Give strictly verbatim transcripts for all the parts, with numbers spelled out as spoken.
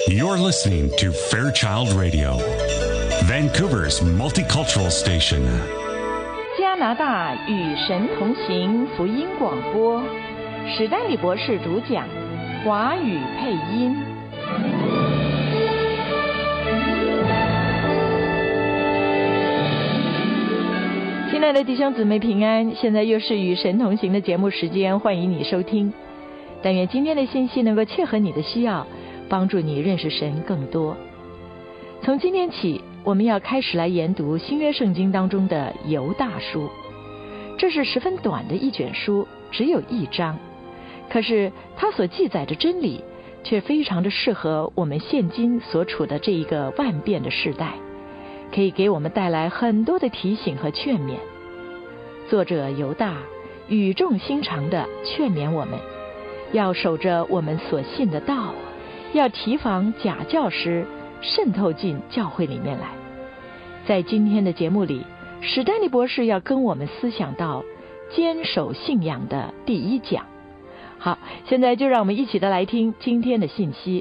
You're listening to Fairchild Radio, Vancouver's multicultural station. 加拿大与神同行福音广播，史丹利博士主讲，华语配音。亲爱的弟兄姊妹平安，现在又是与神同行的节目时间，欢迎你收听。但愿今天的信息能够切合你的需要，帮助你认识神更多。从今天起，我们要开始来研读新约圣经当中的犹大书。这是十分短的一卷书，只有一章，可是它所记载的真理却非常的适合我们现今所处的这一个万变的世代，可以给我们带来很多的提醒和劝勉。作者犹大语重心长地劝勉我们，要守着我们所信的道，要提防假教师渗透进教会里面来。在今天的节目里，史丹利博士要跟我们思想到坚守信仰的第一讲。好，现在就让我们一起的来听今天的信息。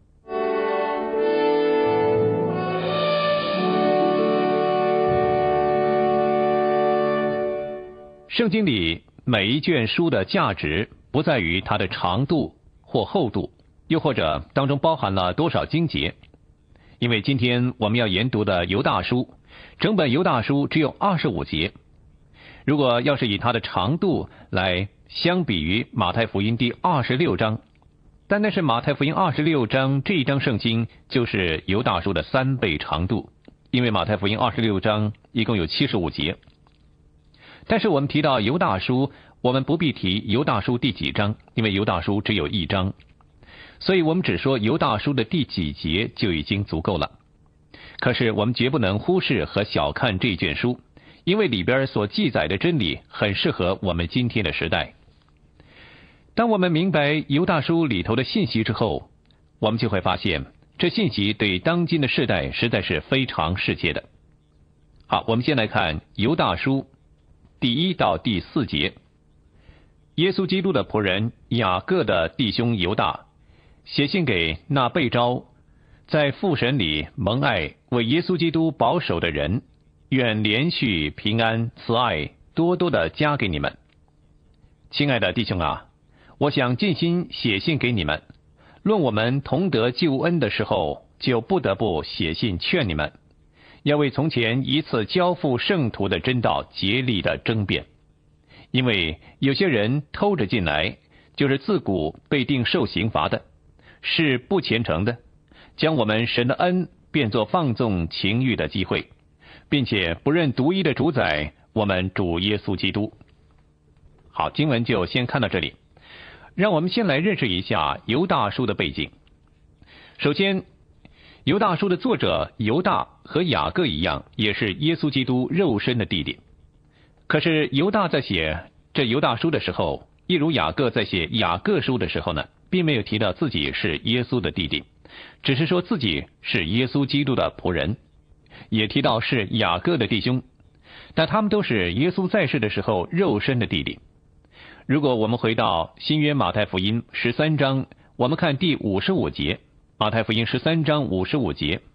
圣经里每一卷书的价值不在于它的长度或厚度，又或者当中包含了多少经节。因为今天我们要研读的犹大书，整本犹大书只有二十五节。如果要是以它的长度来相比于马太福音第二十六章，但那是马太福音二十六章这一章圣经就是犹大书的三倍长度，因为马太福音二十六章一共有七十五节。但是我们提到犹大书，我们不必提犹大书第几章，因为犹大书只有一章，所以我们只说犹大书的第几节就已经足够了。可是我们绝不能忽视和小看这卷书，因为里边所记载的真理很适合我们今天的时代。当我们明白犹大书里头的信息之后，我们就会发现这信息对当今的世代实在是非常适切的。好，我们先来看犹大书第一到第四节。耶稣基督的仆人雅各的弟兄犹大，写信给那被召在父神里蒙爱为耶稣基督保守的人，愿连续平安慈爱多多的加给你们。亲爱的弟兄啊，我想尽心写信给你们，论我们同得救恩的时候，就不得不写信劝你们，要为从前一次交付圣徒的真道竭力的争辩。因为有些人偷着进来，就是自古被定受刑罚的，是不虔诚的，将我们神的恩变作放纵情欲的机会，并且不认独一的主宰我们主耶稣基督。好，经文就先看到这里。让我们先来认识一下犹大书的背景。首先，犹大书的作者犹大和雅各一样，也是耶稣基督肉身的弟弟。可是犹大在写这犹大书的时候，一如雅各在写雅各书的时候呢，并没有提到自己是耶稣的弟弟，只是说自己是耶稣基督的仆人，也提到是雅各的弟兄，但他们都是耶稣在世的时候肉身的弟弟。如果我们回到新约马太福音十三章，我们看第五十五节，马太福音十三章五十五节，